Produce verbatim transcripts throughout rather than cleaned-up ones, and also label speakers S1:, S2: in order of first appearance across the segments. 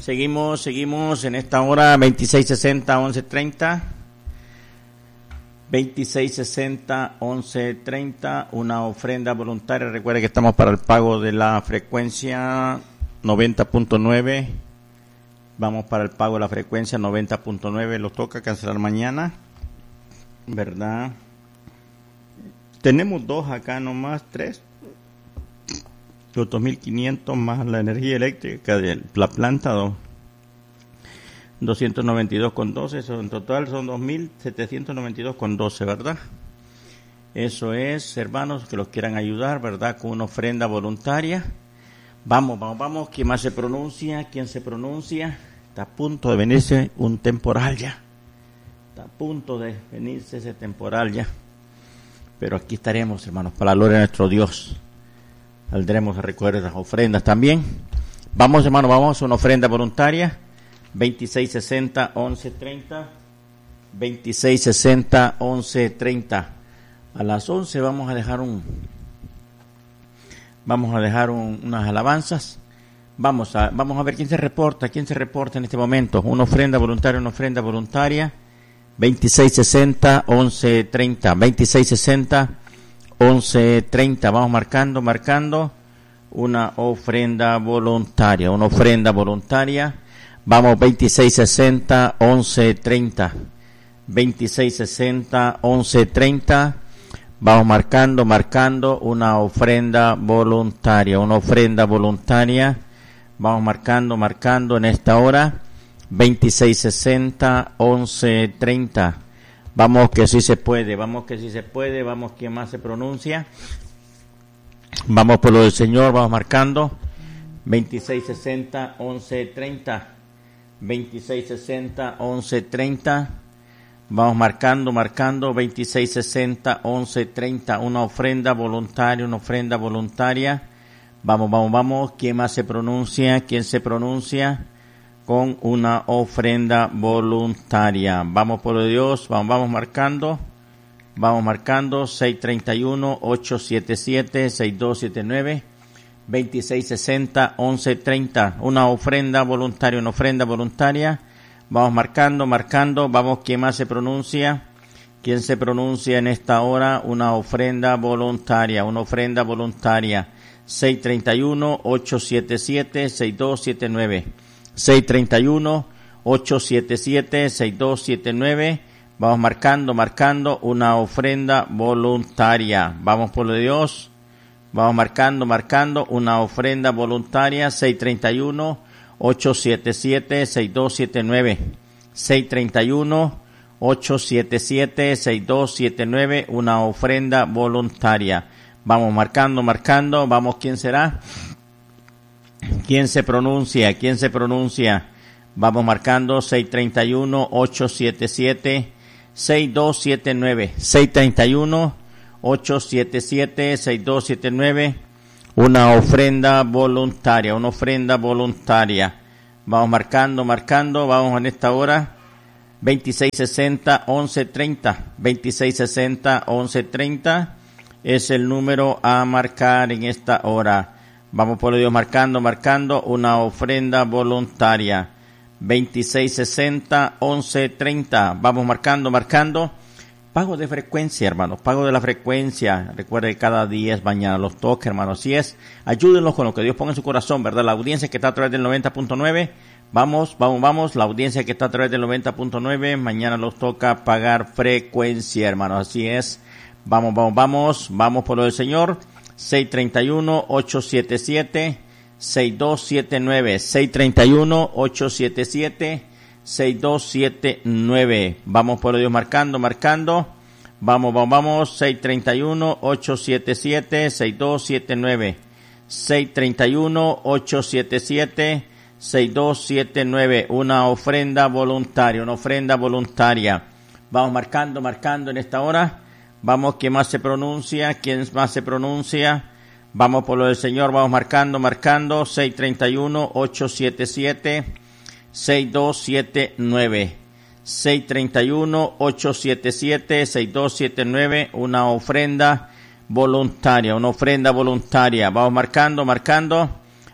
S1: Seguimos, seguimos en esta hora veintiséis sesenta, once treinta. veintiséis sesenta, once treinta, una ofrenda voluntaria. Recuerde que estamos para el pago de la frecuencia noventa punto nueve. Vamos para el pago de la frecuencia noventa punto nueve. Lo toca cancelar mañana, ¿verdad? Tenemos dos acá nomás, tres. Los dos mil quinientos más la energía eléctrica de la planta, doscientos noventa y dos con doce, eso en total son dos mil setecientos noventa y dos con doce, ¿verdad? Eso es, hermanos, que los quieran ayudar, ¿verdad? Con una ofrenda voluntaria. Vamos, vamos, vamos, ¿quién más se pronuncia? ¿Quién se pronuncia? Está a punto de venirse un temporal ya. Está a punto de venirse ese temporal ya. Pero aquí estaremos, hermanos, para la gloria de nuestro Dios. Saldremos a recoger las ofrendas también. Vamos, hermanos, vamos a una ofrenda voluntaria. veintiséis sesenta, once treinta. veintiséis sesenta, once treinta. A las once vamos a dejar un vamos a dejar un, unas alabanzas. Vamos a vamos a ver quién se reporta, quién se reporta en este momento. Una ofrenda voluntaria, una ofrenda voluntaria. veintiséis sesenta, once treinta. veintiséis sesenta, once treinta. Vamos marcando, marcando una ofrenda voluntaria, una ofrenda voluntaria. Vamos, veintiséis sesenta, once treinta. veintiséis sesenta, once treinta. Vamos marcando, marcando una ofrenda voluntaria, una ofrenda voluntaria. Vamos marcando, marcando en esta hora. veintiséis sesenta, once treinta. Vamos que sí se puede, vamos que sí se puede, vamos quien más se pronuncia. Vamos por lo del Señor, vamos marcando. veintiséis sesenta, once treinta. veintiséis sesenta, once treinta. Vamos marcando, marcando. veintiséis sesenta, once treinta. Una ofrenda voluntaria, una ofrenda voluntaria. Vamos, vamos, vamos. ¿Quién más se pronuncia? ¿Quién se pronuncia? Con una ofrenda voluntaria. Vamos por Dios, vamos, vamos marcando. Vamos marcando. seis treinta y uno, ocho setenta y siete, sesenta y dos setenta y nueve. veintiséis sesenta, once treinta. Una ofrenda voluntaria, una ofrenda voluntaria. Vamos marcando, marcando. Vamos, ¿quién más se pronuncia? ¿Quién se pronuncia en esta hora? Una ofrenda voluntaria, una ofrenda voluntaria. seis treinta y uno, ocho setenta y siete, sesenta y dos setenta y nueve. seis treinta y uno, ocho setenta y siete, sesenta y dos setenta y nueve. Vamos marcando, marcando una ofrenda voluntaria. Vamos por lo de Dios. Vamos marcando, marcando una ofrenda voluntaria. seis treinta y uno, ocho setenta y siete, sesenta y dos setenta y nueve. seis treinta y uno, ocho setenta y siete, sesenta y dos setenta y nueve. Una ofrenda voluntaria. Vamos marcando, marcando. Vamos, ¿quién será? ¿Quién se pronuncia? ¿Quién se pronuncia? Vamos marcando. seis treinta y uno, ocho setenta y siete, sesenta y dos setenta y nueve. seis treinta y uno, ocho setenta y siete, sesenta y dos setenta y nueve. Una ofrenda voluntaria, una ofrenda voluntaria. Vamos marcando, marcando. Vamos en esta hora. veintiséis sesenta, once treinta. veintiséis sesenta, once treinta. Es el número a marcar en esta hora. Vamos por Dios marcando, marcando una ofrenda voluntaria. veintiséis sesenta, once treinta. Vamos marcando, marcando. Pago de frecuencia, hermanos. Pago de la frecuencia. Recuerde que cada día es mañana los toques, hermanos. Así es. Ayúdenlos con lo que Dios ponga en su corazón, ¿verdad? La audiencia que está a través del noventa punto nueve. Vamos, vamos, vamos. La audiencia que está a través del noventa punto nueve. Mañana los toca pagar frecuencia, hermanos. Así es. Vamos, vamos, vamos. Vamos por lo del Señor. seis treinta y uno, ocho setenta y siete, sesenta y dos setenta y nueve. seis treinta y uno, ocho setenta y siete, sesenta y dos setenta y nueve. Vamos por Dios marcando, marcando. Vamos, vamos, vamos. seis treinta y uno, ocho setenta y siete, sesenta y dos setenta y nueve. seis treinta y uno, ocho setenta y siete, sesenta y dos setenta y nueve. Una ofrenda voluntaria, una ofrenda voluntaria. Vamos marcando, marcando en esta hora. Vamos, ¿quién más se pronuncia? ¿Quién más se pronuncia? Vamos por lo del Señor, vamos marcando, marcando. seis treinta y uno, ocho setenta y siete, sesenta y dos setenta y nueve. seis treinta y uno, ocho setenta y siete, sesenta y dos setenta y nueve. Una ofrenda voluntaria, una ofrenda voluntaria. Vamos marcando, marcando.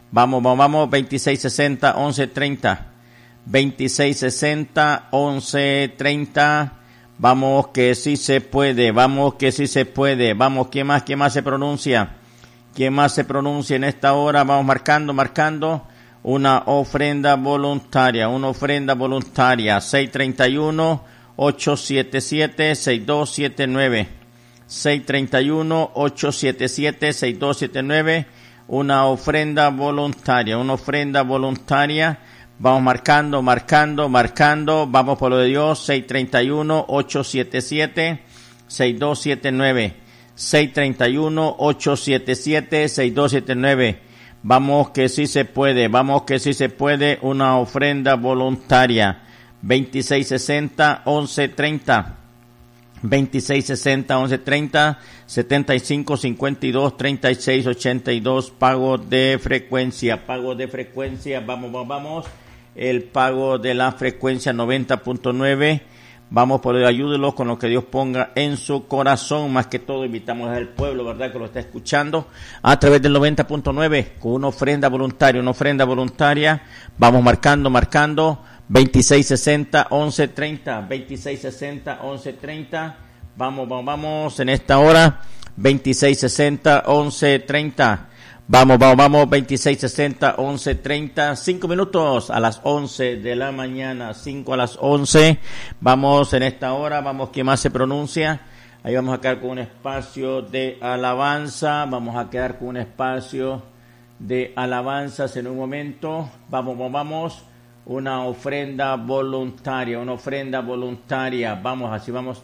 S1: Vamos, vamos, vamos, veintiséis sesenta, once treinta. veintiséis sesenta, once treinta. Vamos que sí se puede, vamos que sí se puede. Vamos, ¿quién más, quién más se pronuncia? ¿Quién más se pronuncia en esta hora? Vamos marcando, marcando. Una ofrenda voluntaria, una ofrenda voluntaria. seis treinta y uno, ocho siete siete, seis dos siete nueve. seis treinta y uno, ocho siete siete, seis dos siete nueve. Una ofrenda voluntaria, una ofrenda voluntaria. Vamos marcando, marcando, marcando. Vamos por lo de Dios. seis treinta y uno, ocho siete siete, seis dos siete nueve. seis treinta y uno, ocho siete siete, seis dos siete nueve. Vamos que sí se puede, vamos que sí se puede. Una ofrenda voluntaria. veintiséis sesenta, once treinta. veintiséis sesenta, once treinta, setenta y cinco cincuenta y dos, treinta y seis ochenta y dos, pago de frecuencia, pago de frecuencia, vamos, vamos, vamos, el pago de la frecuencia noventa punto nueve, vamos, por ayúdelo con lo que Dios ponga en su corazón, más que todo invitamos al pueblo, ¿verdad?, que lo está escuchando, a través del noventa punto nueve, con una ofrenda voluntaria, una ofrenda voluntaria, vamos marcando, marcando, veintiséis sesenta, once treinta, veintiséis sesenta, once treinta, vamos, vamos, vamos, en esta hora, veintiséis sesenta, once treinta, vamos, vamos, vamos, veintiséis sesenta, once treinta, cinco minutos a las once de la mañana, cinco a las once, vamos en esta hora, vamos, ¿quién más se pronuncia? Ahí vamos a quedar con un espacio de alabanza, vamos a quedar con un espacio de alabanzas en un momento, vamos, vamos, vamos, una ofrenda voluntaria, una ofrenda voluntaria, vamos, así vamos,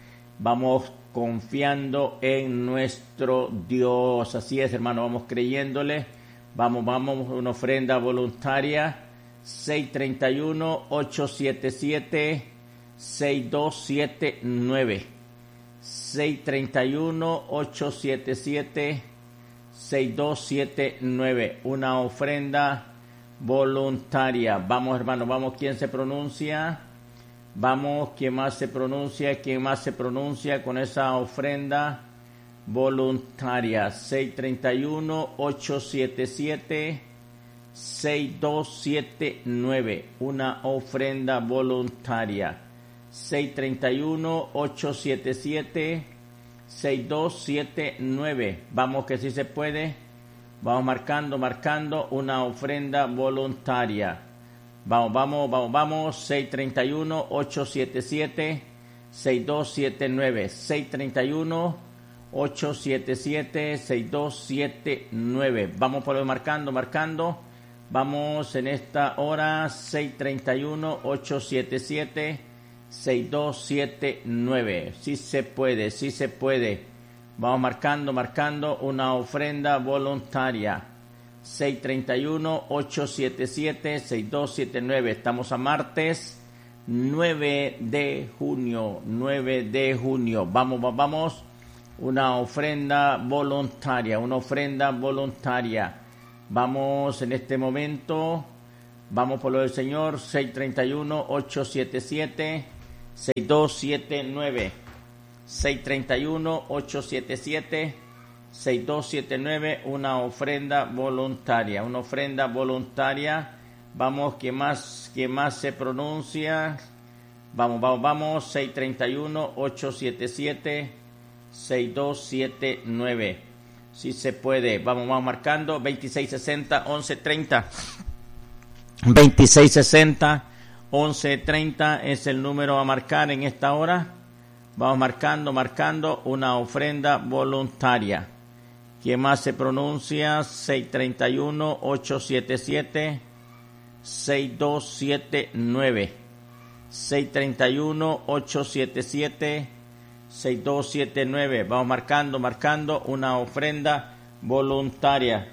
S1: vamos confiando en nuestro Dios, así es, hermano, vamos creyéndole, vamos, vamos, una ofrenda voluntaria, seis treinta y uno, ocho siete siete, seis dos siete nueve, seis treinta y uno, ocho siete siete, seis dos siete nueve, una ofrenda voluntaria. Vamos, hermano, vamos, ¿quién se pronuncia? Vamos, ¿quién más se pronuncia? ¿Quién más se pronuncia con esa ofrenda voluntaria? seis treinta y uno, ocho siete siete, seis dos siete nueve, una ofrenda voluntaria. seis treinta y uno, ocho siete siete, seis dos siete nueve. Vamos, que sí se puede. Vamos marcando, marcando una ofrenda voluntaria. Vamos, vamos, vamos, vamos. seis treinta y uno, ocho siete siete, seis dos siete nueve. seis treinta y uno, ocho siete siete, seis dos siete nueve. Vamos por lo marcando, marcando. Vamos en esta hora. seis treinta y uno, ocho siete siete, seis dos siete nueve. Sí se puede, sí se puede. Vamos marcando, marcando una ofrenda voluntaria. seis treinta y uno, ocho siete siete, seis dos siete nueve. Estamos a martes nueve de junio. nueve de junio. Vamos, vamos, vamos. Una ofrenda voluntaria. Una ofrenda voluntaria. Vamos en este momento. Vamos por lo del Señor. seis treinta y uno, ocho siete siete, seis dos siete nueve. seis treinta y uno, ocho siete siete, seis dos siete nueve, una ofrenda voluntaria, una ofrenda voluntaria. Vamos, ¿quién más, quién más se pronuncia? Vamos, vamos, vamos, seis treinta y uno, ocho siete siete, seis dos siete nueve. Si se puede, vamos, vamos marcando, veintiséis sesenta, once treinta. veintiséis sesenta, once treinta es el número a marcar en esta hora. Vamos marcando, marcando una ofrenda voluntaria. ¿Quién más se pronuncia? seis treinta y uno, ocho siete siete, seis dos siete nueve. seis treinta y uno, ocho siete siete, seis dos siete nueve. Vamos marcando, marcando una ofrenda voluntaria.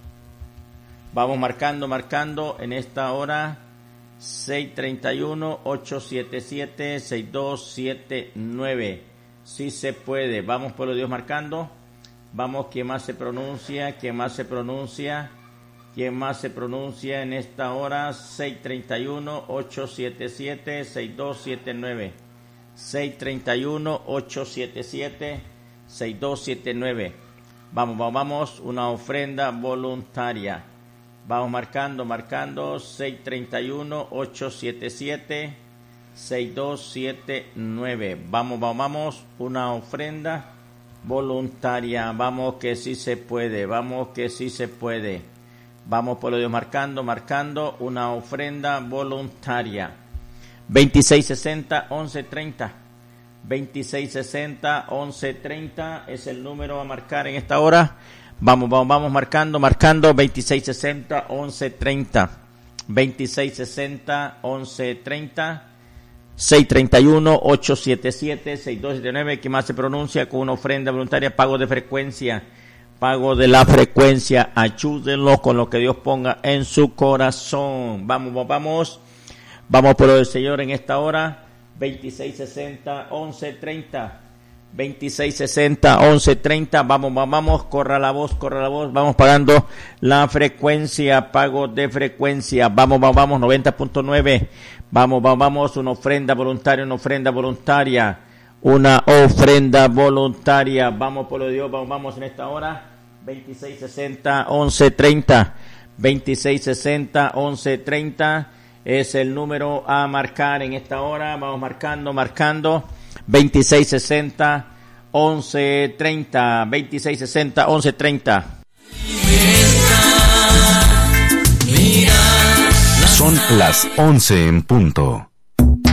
S1: Vamos marcando, marcando en esta hora. seis treinta y uno, ocho siete siete, seis dos siete nueve. Si se puede. Vamos por lo Dios marcando. Vamos, ¿quién más se pronuncia? ¿Quién más se pronuncia? ¿Quién más se pronuncia en esta hora? seis treinta y uno, ocho siete siete, seis dos siete nueve. seis treinta y uno, ocho siete siete, seis dos siete nueve. Vamos, vamos, vamos. Una ofrenda voluntaria. Vamos marcando, marcando, seis tres uno, ocho siete siete, seis dos siete nueve. Vamos, vamos, vamos, una ofrenda voluntaria. Vamos que sí se puede, vamos que sí se puede. Vamos por lo Dios, marcando, marcando, una ofrenda voluntaria. veintiséis sesenta, once treinta. veintiséis sesenta, once treinta es el número a marcar en esta hora. Vamos, vamos, vamos marcando, marcando, veintiséis sesenta, once treinta, veintiséis sesenta, once treinta, seis tres uno, ocho siete siete, seis dos siete nueve, que más se pronuncia con una ofrenda voluntaria, pago de frecuencia, pago de la frecuencia, ayúdenlo con lo que Dios ponga en su corazón. Vamos, vamos, vamos por el Señor en esta hora, veintiséis sesenta, once treinta. veintiséis sesenta, once treinta, vamos, vamos, vamos, corra la voz, corra la voz, vamos pagando la frecuencia, pago de frecuencia, vamos, vamos, vamos, noventa punto nueve, vamos, vamos, vamos, una ofrenda voluntaria, una ofrenda voluntaria, una ofrenda voluntaria, vamos por lo de Dios, vamos, vamos en esta hora, veintiséis sesenta, once treinta, veintiséis sesenta, once treinta, es el número a marcar en esta hora, vamos marcando, marcando, veintiséis sesenta, once treinta, veintiséis sesenta, once treinta.
S2: Son las once en punto.